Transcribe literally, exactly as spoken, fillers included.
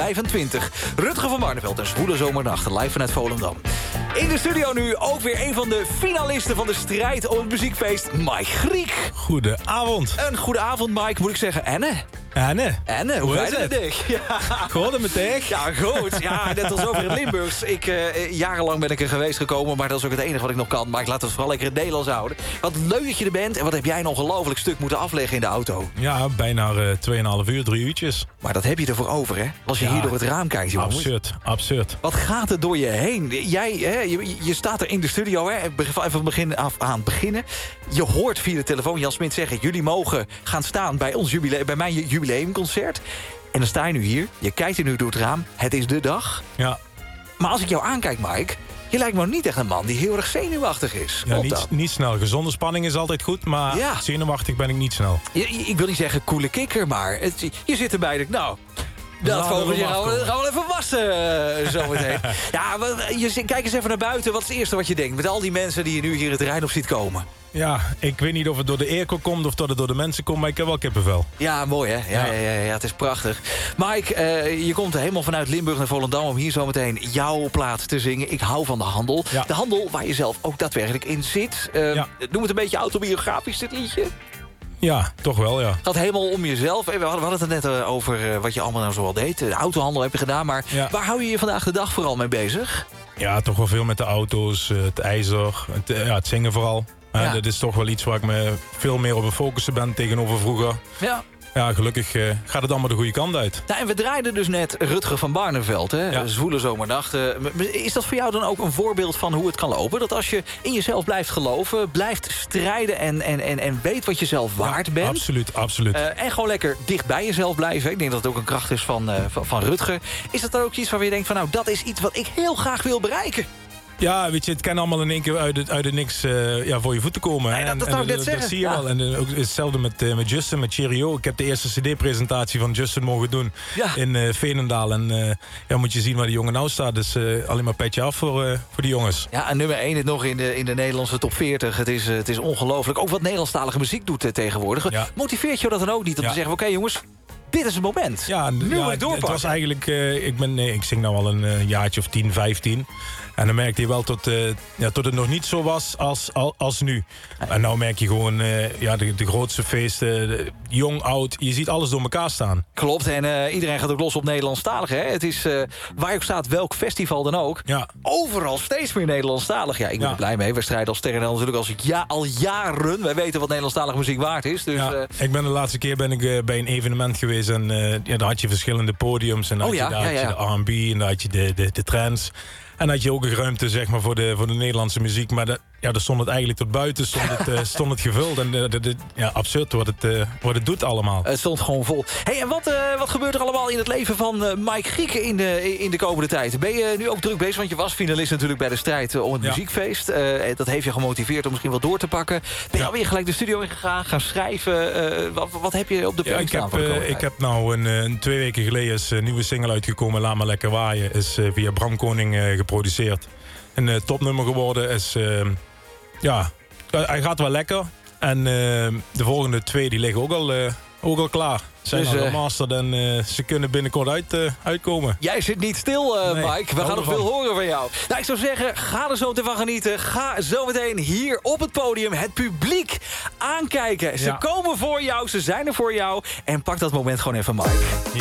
vijfentwintig. Rutger van Barneveld en Zwoele Zomernacht, live vanuit Volendam. In de studio nu ook weer een van de finalisten van de strijd om het muziekfeest, Mike Griek. Goedenavond. Een goede avond, Mike, moet ik zeggen. Enne. Enne. Enne, hoe, hoe is het? Dich? Ja. Goed met dich? Ja, goed. Ja, net als over in Limburgs. Ik, uh, jarenlang ben ik er geweest gekomen, maar dat is ook het enige wat ik nog kan. Maar ik laat het vooral lekker in het Nederlands houden. Wat leuk dat je er bent en wat heb jij een ongelooflijk stuk moeten afleggen in de auto. Ja, bijna uh, tweeënhalf uur, drie uurtjes. Maar dat heb je ervoor over, hè? Als je ja, hier door het raam kijkt, jongens. Absurd, absurd. Wat gaat er door je heen? Jij, hè, je, je staat er in de studio, hè? Even van begin af aan beginnen. Je hoort via de telefoon Jan Smit zeggen, jullie mogen gaan staan bij, ons jubileum, bij mijn jubileumconcert. En dan sta je nu hier, je kijkt er nu door het raam. Het is de dag. Ja. Maar als ik jou aankijk, Mike, je lijkt me niet echt een man die heel erg zenuwachtig is. Ja, niet, niet snel. Gezonde spanning is altijd goed, maar ja. zenuwachtig ben ik niet snel. Je, ik wil niet zeggen coole kikker, maar het, je zit erbij en ik, nou, dat vogeltje gaan we, gaan we even wassen uh, zometeen. Ja, je, kijk eens even naar buiten. Wat is het eerste wat je denkt met al die mensen die je nu hier het terrein op ziet komen? Ja, ik weet niet of het door de airco komt of dat het door de mensen komt, maar ik heb wel kippenvel. Ja, mooi hè? Ja, ja. Ja, ja, ja, het is prachtig. Mike, uh, je komt helemaal vanuit Limburg naar Volendam om hier zometeen jouw plaat te zingen. Ik hou van de handel. Ja. De handel waar je zelf ook daadwerkelijk in zit. Uh, ja. Noem het een beetje autobiografisch, dit liedje. Ja, toch wel, ja. Het gaat helemaal om jezelf. We hadden het net over wat je allemaal nou zoal deed. De autohandel heb je gedaan, maar ja. waar hou je je vandaag de dag vooral mee bezig? Ja, toch wel veel met de auto's, het ijzer, het, ja, het zingen vooral. Ja. Dat is toch wel iets waar ik me veel meer op aan focussen ben tegenover vroeger. Ja. Ja, gelukkig uh, gaat het allemaal de goede kant uit. Nou, en we draaiden dus net Rutger van Barneveld, hè? Ja. Zwoele Zomernacht. Uh, is dat voor jou dan ook een voorbeeld van hoe het kan lopen? Dat als je in jezelf blijft geloven, blijft strijden en, en, en, en weet wat je zelf waard ja, bent. Absoluut, absoluut. Uh, en gewoon lekker dicht bij jezelf blijven. Ik denk dat het ook een kracht is van, uh, van, van Rutger. Is dat dan ook iets waar je denkt van, nou, dat is iets wat ik heel graag wil bereiken? Ja, weet je, het kan allemaal in één keer uit het, uit het niks uh, ja, voor je voeten komen. Nee, dat, dat zou ik net zeggen. Dat zie je ja. wel. En uh, ook hetzelfde met, uh, met Justin, met Cheerio. Ik heb de eerste cd-presentatie van Justin mogen doen ja. in uh, Veenendaal. En uh, ja, moet je zien waar die jongen nou staat. Dus uh, alleen maar petje af voor, uh, voor die jongens. Ja, en nummer één het nog in de, in de Nederlandse top veertig. Het is, uh, het is ongelooflijk. Ook wat Nederlandstalige muziek doet uh, tegenwoordig. Ja. Motiveert je dat dan ook niet om ja. te zeggen, oké okay, jongens, dit is het moment. Ja, nu ja, het doorpakken. Het was eigenlijk, uh, ik, ben, nee, ik zing nou al een uh, jaartje of tien, vijftien. En dan merkte je wel tot, uh, ja, tot het nog niet zo was als, als, als nu. En nou merk je gewoon uh, ja, de, de grootste feesten, de, jong, oud. Je ziet alles door elkaar staan. Klopt, en uh, iedereen gaat ook los op Nederlandstalig. Hè? Het is, uh, waar je ook staat, welk festival dan ook. Ja. Overal steeds meer Nederlandstalig. Ja, ik ben ja. er blij mee. We strijden als Sterren natuurlijk als ja, al jaren. Wij weten wat Nederlandstalige muziek waard is. Dus, ja. uh, ik ben de laatste keer ben ik, uh, bij een evenement geweest. En uh, ja, daar had je verschillende podiums. En dan oh, had je, ja, daar ja, had je ja. de R en B en dan had je de, de, de trance. En dan had je ook een ruimte zeg maar, voor, de, voor de Nederlandse muziek. Maar de, ja, daar stond het eigenlijk tot buiten stond het, uh, stond het gevuld. En de, de, de, ja, absurd wat het, uh, wat het doet allemaal. Het stond gewoon vol. Hey, en wat, uh, wat gebeurt er allemaal in het leven van uh, Mike Grieken in de, in de komende tijd? Ben je nu ook druk bezig? Want je was finalist natuurlijk bij de strijd uh, om het ja. muziekfeest. Uh, dat heeft je gemotiveerd om misschien wel door te pakken. Ben je ja. alweer gelijk de studio in gegaan, gaan schrijven? Uh, wat, wat heb je op de planning ja, staan voor de komende uh, Ik heb nou een, een twee weken geleden is een nieuwe single uitgekomen. Laat maar lekker waaien. Is uh, via Bram Koning uh, geproduceerd. Een uh, topnummer geworden is, uh, ja, hij gaat wel lekker. En uh, de volgende twee die liggen ook al, uh, ook al klaar. Zijn dus, al gemasterd en uh, ze kunnen binnenkort uit, uh, uitkomen. Jij zit niet stil, uh, nee, Mike. We gaan nog veel horen van jou. Nou, ik zou zeggen, ga er zo te van genieten. Ga zo meteen hier op het podium het publiek aankijken. Ze ja. komen voor jou, ze zijn er voor jou. En pak dat moment gewoon even, Mike.